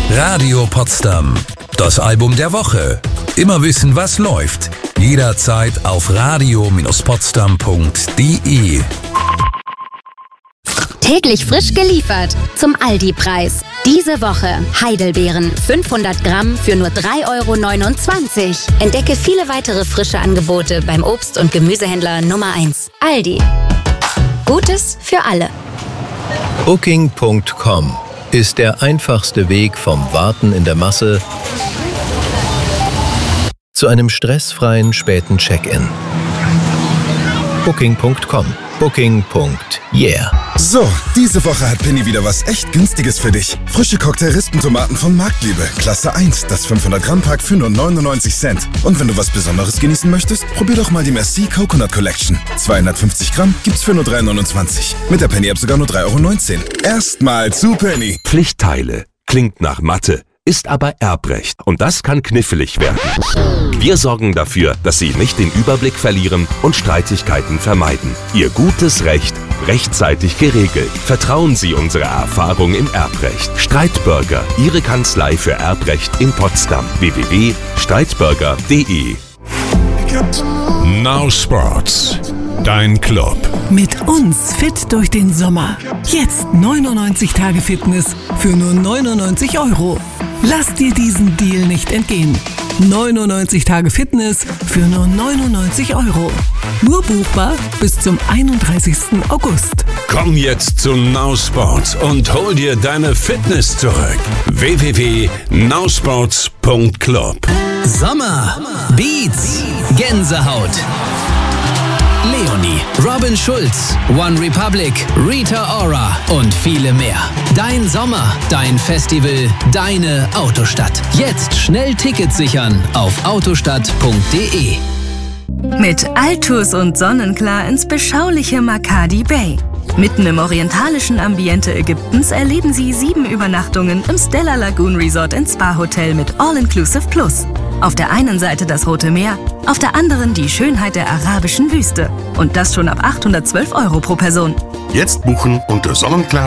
Radio Potsdam. Das Album der Woche. Immer wissen, was läuft. Jederzeit auf radio-potsdam.de. Täglich frisch geliefert zum Aldi-Preis. Diese Woche Heidelbeeren 500 Gramm für nur 3,29 €. Entdecke viele weitere frische Angebote beim Obst- und Gemüsehändler Nummer 1. Aldi. Gutes für alle. Booking.com ist der einfachste Weg vom Warten in der Masse zu einem stressfreien späten Check-in. Booking.com. Booking.yeah. So, diese Woche hat Penny wieder was echt Günstiges für dich. Frische Cocktail-Rispentomaten von Marktliebe. Klasse 1, das 500-Gramm-Pack für nur 99 Cent. Und wenn du was Besonderes genießen möchtest, probier doch mal die Merci Coconut Collection. 250 Gramm gibt's für nur 3,29 €. Mit der Penny-App sogar nur 3,19 €. Erstmal zu Penny. Pflichtteile. Klingt nach Mathe, ist aber Erbrecht. Und das kann knifflig werden. Wir sorgen dafür, dass Sie nicht den Überblick verlieren und Streitigkeiten vermeiden. Ihr gutes Recht rechtzeitig geregelt. Vertrauen Sie unserer Erfahrung im Erbrecht. Streitbürger, Ihre Kanzlei für Erbrecht in Potsdam. www.streitbürger.de. Now Sports. Dein Club. Mit uns fit durch den Sommer. Jetzt 99 Tage Fitness für nur 99 €. Lass dir diesen Deal nicht entgehen. 99 Tage Fitness für nur 99 €. Nur buchbar bis zum 31. August. Komm jetzt zu Now Sports und hol dir deine Fitness zurück. www.nowsports.club. Sommer, Beats, Gänsehaut. Leonie, Robin Schulz, One Republic, Rita Ora und viele mehr. Dein Sommer, dein Festival, deine Autostadt. Jetzt schnell Tickets sichern auf autostadt.de. Mit Altus und Sonnenklar ins beschauliche Makadi Bay. Mitten im orientalischen Ambiente Ägyptens erleben Sie 7 Übernachtungen im Stella Lagoon Resort & Spa Hotel mit All-Inclusive Plus. Auf der einen Seite das Rote Meer, auf der anderen die Schönheit der arabischen Wüste. Und das schon ab 812 € pro Person. Jetzt buchen unter sonnenklar.de.